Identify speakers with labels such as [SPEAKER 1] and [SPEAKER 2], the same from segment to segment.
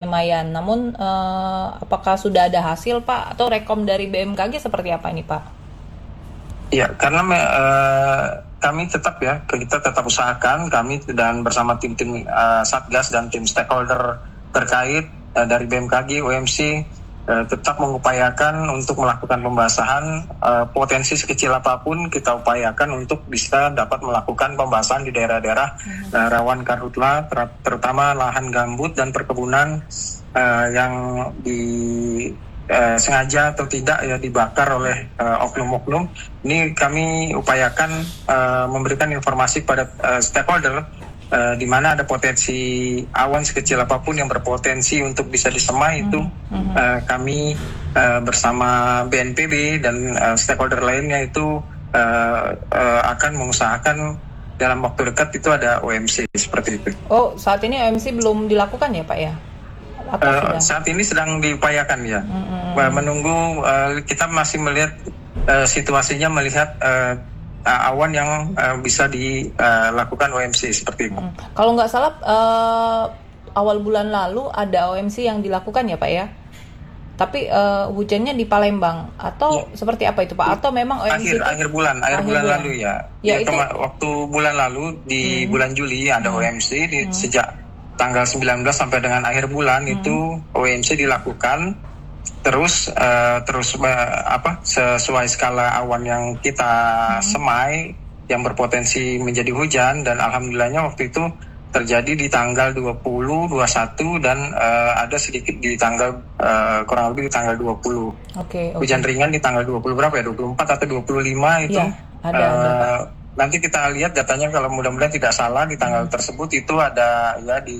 [SPEAKER 1] penyemayan. Namun apakah sudah ada hasil Pak atau rekom dari BMKG seperti apa ini Pak?
[SPEAKER 2] Ya, karena kami kita tetap usahakan, kami dan bersama tim-tim Satgas dan tim stakeholder terkait dari BMKG, OMC tetap mengupayakan untuk melakukan pembasahan, potensi sekecil apapun kita upayakan untuk bisa dapat melakukan pembasahan di daerah-daerah rawan karhutla, terutama lahan gambut dan perkebunan yang sengaja atau tidak ya dibakar oleh oknum-oknum. Ini kami upayakan memberikan informasi pada stakeholder di mana ada potensi awan sekecil apapun yang berpotensi untuk bisa disemai itu kami bersama BNPB dan stakeholder lainnya itu akan mengusahakan dalam waktu dekat itu ada OMC seperti itu.
[SPEAKER 1] Oh, saat ini OMC belum dilakukan ya Pak ya?
[SPEAKER 2] Saat ini sedang diupayakan ya. Menunggu, kita masih melihat situasinya, melihat awan yang bisa dilakukan OMC seperti itu.
[SPEAKER 1] Kalau nggak salah awal bulan lalu ada OMC yang dilakukan ya Pak ya? Tapi hujannya di Palembang atau seperti apa itu Pak? Atau memang OMC
[SPEAKER 2] akhir bulan lalu ya.
[SPEAKER 1] Itu
[SPEAKER 2] waktu bulan lalu di bulan Juli ada OMC sejak tanggal 19 sampai dengan akhir bulan itu OMC dilakukan. Terus sesuai skala awan yang kita semai yang berpotensi menjadi hujan, dan alhamdulillahnya waktu itu terjadi di tanggal 20, 21 dan ada sedikit di tanggal kurang lebih di tanggal 20.
[SPEAKER 1] Okay.
[SPEAKER 2] Hujan ringan di tanggal 20 berapa ya? 24 atau 25 itu.
[SPEAKER 1] Ya, ada.
[SPEAKER 2] Nanti kita lihat datanya, kalau mudah-mudahan tidak salah di tanggal tersebut itu ada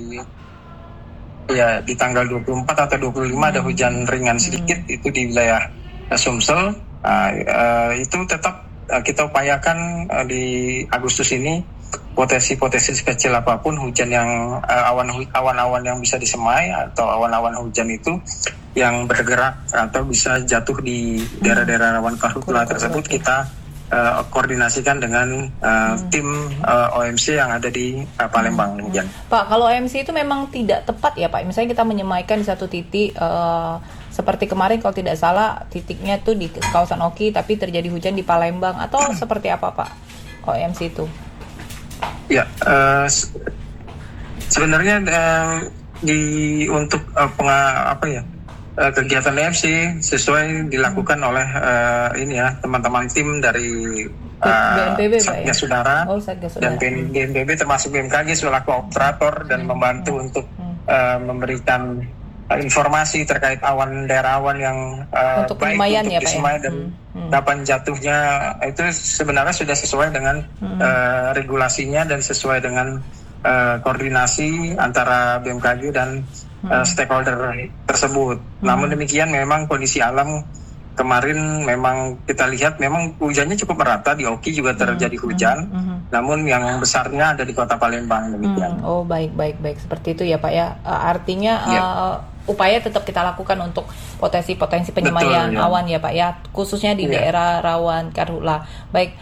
[SPEAKER 2] di tanggal 24 atau 25 ada hujan ringan sedikit itu di wilayah Sumsel. Itu tetap kita upayakan di Agustus ini potensi sekecil apapun hujan yang awan-awan yang bisa disemai atau awan-awan hujan itu yang bergerak atau bisa jatuh di daerah-daerah rawan karhutla tersebut kita koordinasikan dengan tim OMC yang ada di Palembang.
[SPEAKER 1] Pak, kalau OMC itu memang tidak tepat ya Pak? Misalnya kita menyemaikan di satu titik seperti kemarin kalau tidak salah titiknya tuh di kawasan Oki tapi terjadi hujan di Palembang, atau seperti apa Pak OMC itu?
[SPEAKER 2] Ya, sebenarnya untuk kegiatan OMC sesuai dilakukan oleh teman-teman tim dari
[SPEAKER 1] BNPB,
[SPEAKER 2] Satgas Udara dan BNPB termasuk BMKG selaku operator dan membantu untuk memberikan informasi terkait daerah awan yang
[SPEAKER 1] untuk
[SPEAKER 2] baik untuk disemai dan kapan jatuhnya. Itu sebenarnya sudah sesuai dengan regulasinya dan sesuai dengan koordinasi antara BMKG dan stakeholder tersebut. Namun demikian memang kondisi alam kemarin memang kita lihat memang hujannya cukup merata, di Oki juga terjadi hujan. Namun yang besarnya ada di Kota Palembang demikian.
[SPEAKER 1] Oh baik seperti itu ya Pak ya. Artinya upaya tetap kita lakukan untuk potensi penyemaian awan ya Pak ya, khususnya di daerah rawan karhutla. Baik,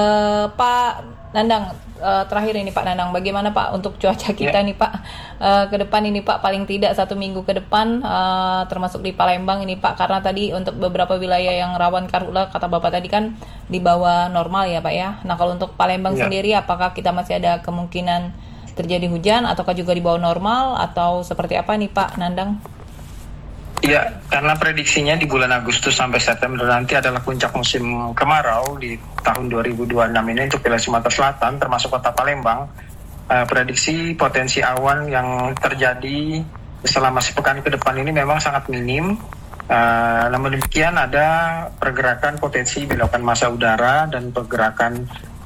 [SPEAKER 1] Pak Nandang, terakhir ini Pak Nandang, bagaimana Pak untuk cuaca kita nih Pak ke depan ini Pak, paling tidak 1 minggu ke depan termasuk di Palembang ini Pak, karena tadi untuk beberapa wilayah yang rawan karhutla kata Bapak tadi kan di bawah normal ya Pak ya. Nah kalau untuk Palembang sendiri apakah kita masih ada kemungkinan terjadi hujan ataukah juga di bawah normal atau seperti apa nih Pak Nandang?
[SPEAKER 2] Ya, karena prediksinya di bulan Agustus sampai September nanti adalah puncak musim kemarau di tahun 2026 ini untuk wilayah Sumatera Selatan termasuk Kota Palembang. Prediksi potensi awan yang terjadi selama sepekan ke depan ini memang sangat minim. Namun demikian ada pergerakan potensi belokan massa udara dan pergerakan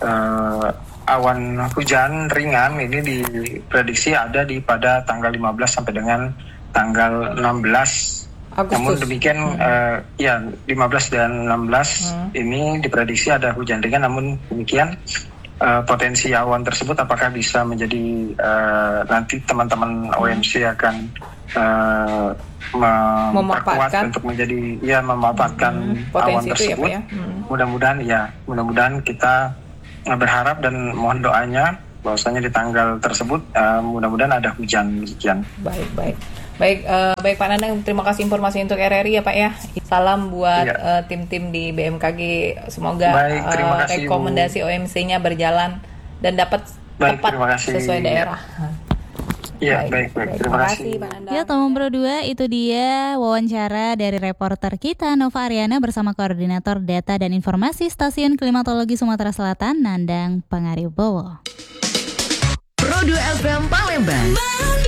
[SPEAKER 2] awan hujan ringan ini diprediksi ada pada tanggal 15 sampai dengan tanggal 16 Agustus. Namun demikian 15 dan 16 ini diprediksi ada hujan ringan. Namun demikian potensi awan tersebut apakah bisa menjadi nanti teman-teman OMC akan memperkuat untuk menjadi memanfaatkan awan tersebut. Ya, Pak, ya? Mudah-mudahan kita berharap dan mohon doanya bahwasanya di tanggal tersebut mudah-mudahan ada hujan demikian.
[SPEAKER 1] Baik. Baik, baik Pak Nandang, terima kasih informasi untuk RRI ya Pak ya. Salam buat tim-tim di BMKG. Semoga rekomendasi OMC-nya berjalan dan dapat tepat sesuai daerah.
[SPEAKER 2] Ya, baik. Terima kasih
[SPEAKER 3] Pak Nandang. Ya, Tomong Pro 2, itu dia wawancara dari reporter kita Nova Ariana bersama Koordinator Data dan Informasi Stasiun Klimatologi Sumatera Selatan, Nandang Pangaribowo.
[SPEAKER 4] Pro 2 FM Palembang.